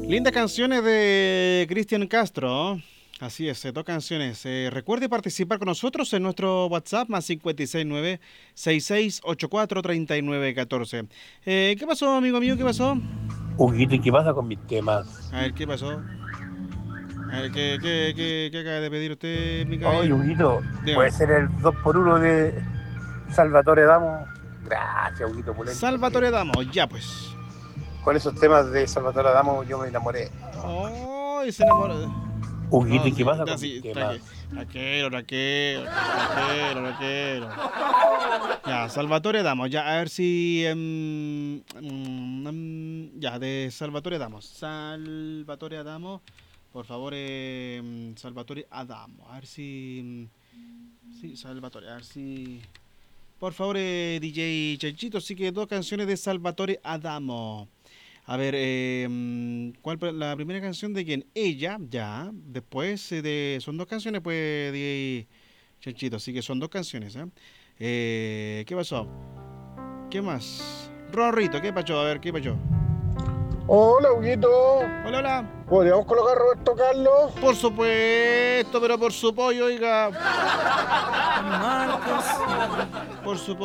Lindas canciones de Cristian Castro. Así es, dos canciones. Recuerde participar con nosotros en nuestro WhatsApp más 569-6684-3914. ¿Qué pasó, amigo mío? ¿Qué pasó? Huguito, ¿y qué pasa con mis temas? A ver, ¿qué pasó? A ver, ¿qué acaba de pedir usted, Oye, Mikael? Huguito, puede Dígame. ser el 2x1 de Salvatore Damo. Gracias, Huguito Pulento, que Salvatore Damo, ya pues. con esos temas de Salvatore Damo yo me enamoré. Oh, se enamoró. Huguito, No, ¿y qué sí, pasa con mis sí, temas? tranquilo. Ya, Salvatore Damos, ya, a ver si... ya, de Salvatore Damos. Salvatore Adamo, por favor, Salvatore Adamo. A ver si... sí, Salvatore, a ver si... Por favor, DJ Chanchito, sí que dos canciones de Salvatore Adamo. A ver, ¿cuál la primera canción de quién? Ella, ya. Después son dos canciones, pues, DJ Chanchito. Así que son dos canciones, ¿eh? ¿Qué pasó? ¿Qué más? Rorrito, ¿qué pasó? A ver, ¿qué pasó? Hola, Huguito. Hola, hola. ¿Podríamos colocar a Roberto Carlos? Por supuesto, pero por su pollo, oiga. Por su